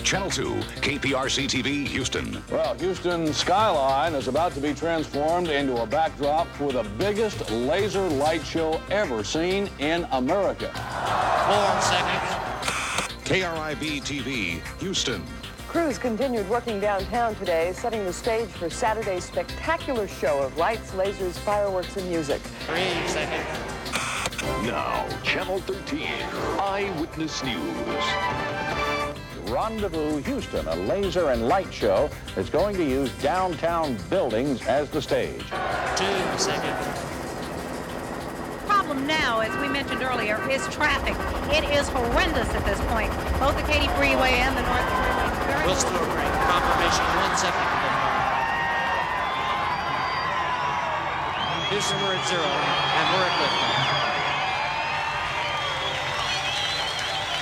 Channel 2, KPRC TV, Houston. Well, Houston's skyline is about to be transformed into a backdrop for the biggest laser light show ever seen in America. 4 seconds. KRIB TV, Houston. Crews continued working downtown today, setting the stage for Saturday's spectacular show of lights, lasers, fireworks, and music. 3 seconds. Now, Channel 13, Eyewitness News. Rendezvous Houston, a laser and light show that's going to use downtown buildings as the stage. 2 seconds. Problem now, as we mentioned earlier, is traffic. It is horrendous at this point. Both the Katy Freeway and the North Freeway. Wilson Overring, confirmation, 1 second. Houston, we're at 0, and we're at liftoff.